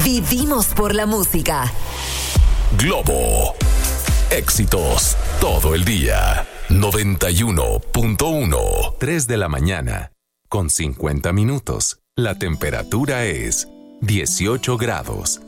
Vivimos por la música. Globo. Éxitos todo el día. 91.1. 3 de la mañana. Con 50 minutos. La temperatura es 18 grados.